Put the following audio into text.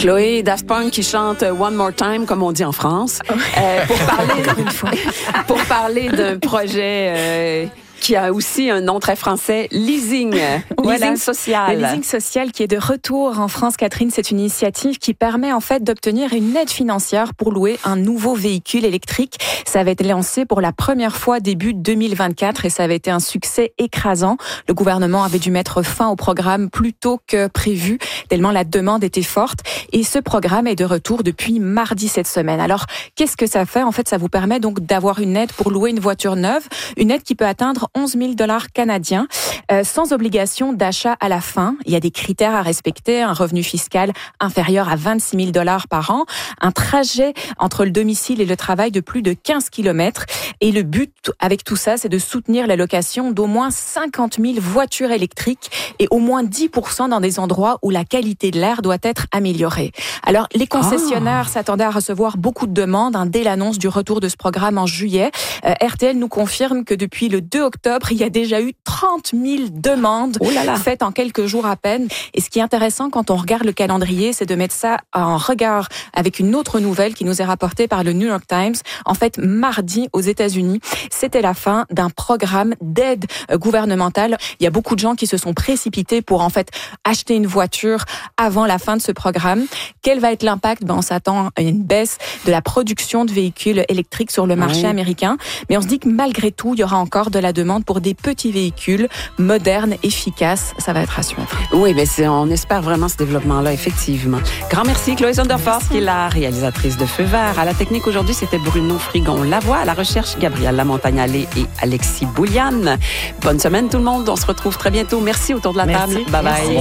Chloé, Daft Punk qui chante One More Time, comme on dit en France, pour parler d'un projet qui a aussi un nom très français, Leasing. Leasing social. Le leasing social qui est de retour en France, Catherine, c'est une initiative qui permet en fait d'obtenir une aide financière pour louer un nouveau véhicule électrique. Ça avait été lancé pour la première fois début 2024 et ça avait été un succès écrasant. Le gouvernement avait dû mettre fin au programme plus tôt que prévu, tellement la demande était forte. Et ce programme est de retour depuis mardi cette semaine. Alors, qu'est-ce que ça fait? En fait, ça vous permet donc d'avoir une aide pour louer une voiture neuve, une aide qui peut atteindre 11 000 $ canadiens, sans obligation d'achat à la fin. Il y a des critères à respecter, un revenu fiscal inférieur à 26 000 $ par an, un trajet entre le domicile et le travail de plus de 15 km. Et le but avec tout ça, c'est de soutenir la location d'au moins 50 000 voitures électriques et au moins 10% dans des endroits où la qualité de l'air doit être améliorée. Alors, les concessionnaires s'attendaient à recevoir beaucoup de demandes dès l'annonce du retour de ce programme en juillet. RTL nous confirme que depuis le 2 octobre, il y a déjà eu 30 000 demandes faites en quelques jours à peine. Et ce qui est intéressant quand on regarde le calendrier, c'est de mettre ça en regard avec une autre nouvelle qui nous est rapportée par le New York Times. En fait, mardi, aux États-Unis, c'était la fin d'un programme d'aide gouvernementale. Il y a beaucoup de gens qui se sont précipités pour en fait acheter une voiture avant la fin de ce programme. Quel va être l'impact? On s'attend à une baisse de la production de véhicules électriques sur le marché américain. Mais on se dit que malgré tout, il y aura encore de la demande pour des petits véhicules modernes, efficaces. Ça va être rassurant. Oui, mais on espère vraiment ce développement-là, effectivement. Grand merci, Chloé Sonderforth, qui est la réalisatrice de Feu Vert. À la technique aujourd'hui, c'était Bruno Frigon-Lavoie. À la recherche, Gabrielle Lamontagne-Allé et Alexis Bouliane. Bonne semaine, tout le monde. On se retrouve très bientôt. Merci autour de la table. Bye-bye.